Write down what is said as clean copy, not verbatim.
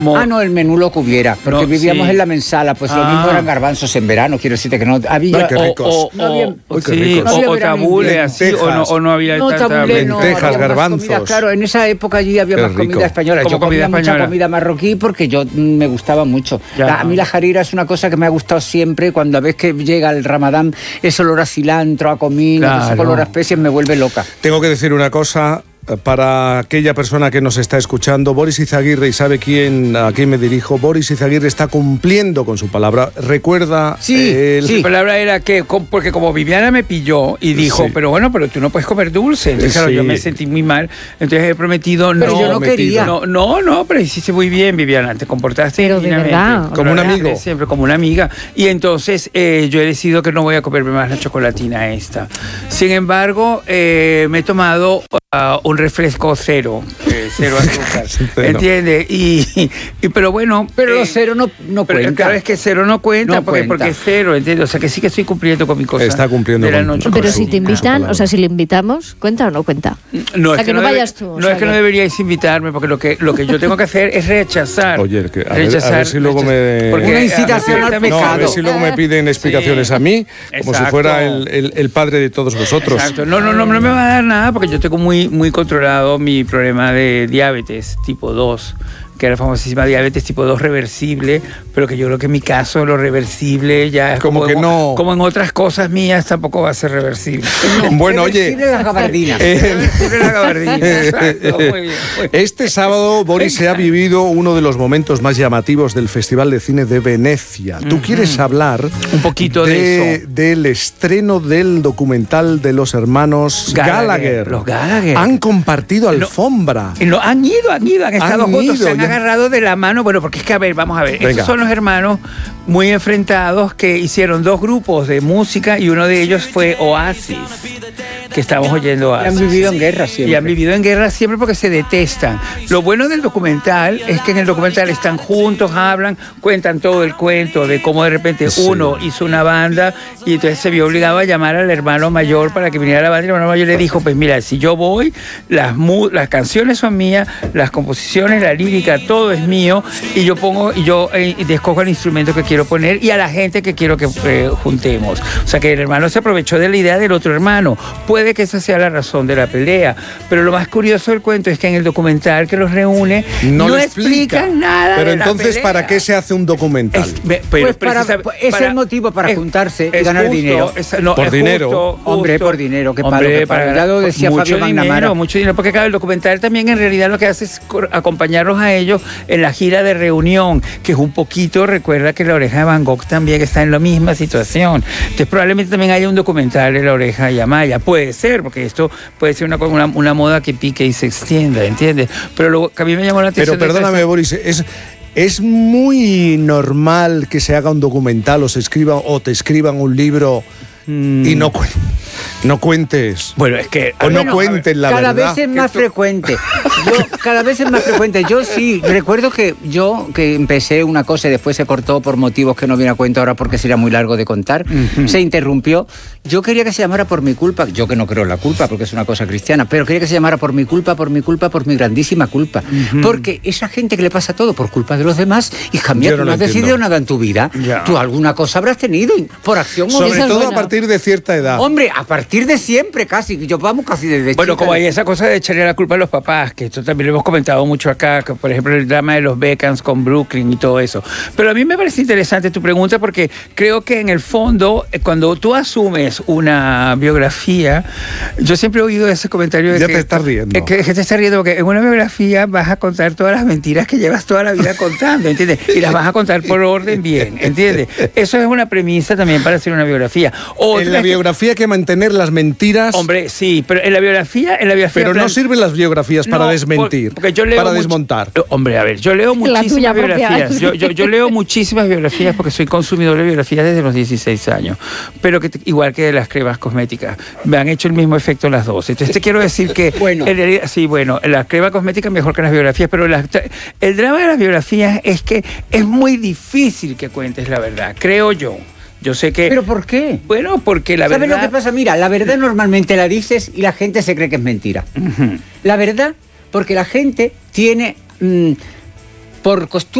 No, el menú lo que hubiera, porque vivíamos en la Mensala, pues lo mismo eran garbanzos en verano, quiero decirte que no había... Qué ricos. O tabule así, o no había tanta... Lentejas, garbanzos. Comida, claro, en esa época allí había más comida española. Yo comía mucha comida marroquí porque yo me gustaba mucho. A mí la jarira es una cosa que me ha gustado siempre, cuando a veces que llega el Ramadán, ese olor a cilantro, a comino, ese olor a especies me vuelve loca. Tengo que decir una cosa... Para aquella persona que nos está escuchando, Boris Izaguirre, y sabe a quién me dirijo, Boris Izaguirre está cumpliendo con su palabra. Recuerda... Su palabra era que, porque como Viviana me pilló y dijo, pero tú no puedes comer dulce. Entonces, claro, yo me sentí muy mal. Entonces he prometido pero yo no quería. No, pero hiciste muy bien, Viviana. Te comportaste pero de verdad. Como un amigo. Siempre, como una amiga. Y entonces yo he decidido que no voy a comerme más la chocolatina esta. Sin embargo, me he tomado... un refresco cero azúcar, ¿entiendes? Pero bueno... Pero los cero no cuenta. Claro, es que cero no cuenta, porque es cero, ¿entiendes? O sea, que sí que estoy cumpliendo con mi cosa. Está cumpliendo de la noche. Pero si te invitan, o sea, si le invitamos, ¿cuenta o no cuenta? No, o sea, que no vayas tú. No es que no deberíais invitarme, porque lo que yo tengo que hacer es rechazar. Oye, a ver si luego me... Porque una incitación al pecado. A ver si luego me piden explicaciones a mí, como si fuera el padre de todos vosotros. Exacto. No me va a dar nada, porque yo tengo muy controlado mi problema de diabetes tipo 2, que era la famosísima diabetes tipo 2 reversible, pero que yo creo que en mi caso lo reversible ya es como en otras cosas mías tampoco va a ser reversible. Bueno, oye... la gabardina. La gabardina, exacto, muy bien. Este sábado, Boris, se ha vivido uno de los momentos más llamativos del Festival de Cine de Venecia. Tú quieres hablar un poquito de eso, del estreno del documental de los hermanos Gallagher. Los Gallagher. Han compartido alfombra. Han estado juntos, se han agarrado de la mano, porque es que, vamos a ver, estos son los hermanos muy enfrentados que hicieron dos grupos de música y uno de ellos fue Oasis, que estamos oyendo Oasis. Y han vivido en guerra siempre. Y han vivido en guerra siempre porque se detestan. Lo bueno del documental es que en el documental están juntos, hablan, cuentan todo el cuento de cómo de repente uno hizo una banda y entonces se vio obligado a llamar al hermano mayor para que viniera a la banda, y el hermano mayor le dijo, pues mira, si yo voy, las canciones son mías, las composiciones, la lírica, todo es mío, y yo pongo y escojo el instrumento que quiero poner y a la gente que quiero que juntemos. O sea que el hermano se aprovechó de la idea del otro hermano. Puede que esa sea la razón de la pelea, pero lo más curioso del cuento es que en el documental que los reúne no explican nada. Pero de la entonces, pelea. ¿para qué se hace un documental? Es el motivo para juntarse y ganar dinero. Por dinero. Hombre, por dinero, qué palo. Ya lo decía Fabio Magnamara. Mucho dinero, porque claro, el documental también en realidad lo que hace es acompañarlos a ellos en la gira de reunión, que es un poquito, recuerda que La Oreja de Van Gogh también está en la misma situación. Entonces probablemente también haya un documental de La Oreja de Amaya. Puede ser, porque esto puede ser una moda que pique y se extienda, ¿entiendes? Pero lo que a mí me llamó la atención... Pero perdóname, Boris, es muy normal que se haga un documental o te escriban un libro y no cuentes. Bueno, es que... cuenten la verdad. Cada vez es más frecuente. Yo sí, recuerdo que empecé una cosa y después se cortó por motivos que no viene a cuento ahora porque sería muy largo de contar. Se interrumpió. Yo quería que se llamara Por mi culpa. Yo que no creo en la culpa porque es una cosa cristiana, pero quería que se llamara Por mi culpa, por mi grandísima culpa. Porque esa gente que le pasa todo por culpa de los demás, hija mía, tú no has decidido nada en tu vida. Ya. Tú alguna cosa habrás tenido por acción o sobre todo a partir de cierta edad. Hombre, a partir de siempre casi. Yo vamos casi desde Bueno, chica. como hay esa cosa de echarle la culpa a los papás, que esto también lo hemos comentado mucho acá, que por ejemplo el drama de los Beckhams con Brooklyn y todo eso. Pero a mí me parece interesante tu pregunta porque creo que en el fondo, cuando tú asumes una biografía, yo siempre he oído ese comentario de ya te estás riendo. Que te estás riendo porque en una biografía vas a contar todas las mentiras que llevas toda la vida contando, ¿entiendes? Y las vas a contar por orden bien, ¿entiendes? Eso es una premisa también para hacer una biografía. En la biografía hay que mantener las mentiras. Hombre, sí, pero en la biografía... Pero no sirven las biografías para desmentir, porque yo leo para desmontar. Hombre, a ver, yo leo muchísimas biografías. Yo leo muchísimas biografías porque soy consumidor de biografías desde los 16 años. Pero que igual que de las cremas cosméticas, me han hecho el mismo efecto las dos. Entonces te quiero decir que... Bueno. En realidad, sí, bueno, las cremas cosméticas mejor que las biografías, pero el drama de las biografías es que es muy difícil que cuentes la verdad, creo yo. Yo sé que... ¿Pero por qué? Bueno, porque la verdad... ¿Sabes lo que pasa? Mira, la verdad normalmente la dices y la gente se cree que es mentira. La verdad, porque la gente tiene por costumbre.